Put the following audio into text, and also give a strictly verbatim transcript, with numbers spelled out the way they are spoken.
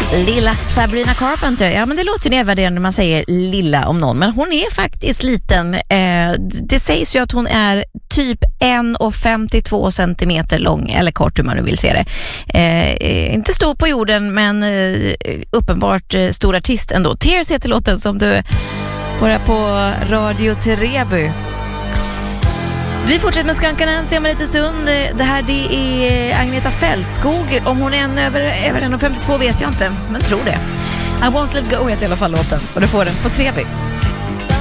Lilla Sabrina Carpenter. Ja, men det låter nedvärderande när man säger lilla om någon. Men hon är faktiskt liten. Eh, det sägs ju att hon är typ en komma femtiotvå centimeter lång. Eller kort hur man nu vill se det. Eh, inte stor på jorden, men eh, uppenbart eh, stor artist ändå. Tears heter låten som du får här på Radio Terebu. Vi fortsätter med Skankarna om en liten stund. Det här det är Agneta Fältskog. Om hon är en över, över en komma femtiotvå vet jag inte, men tror det. I won't let go heter i alla fall låten. Och du får den på Trevi.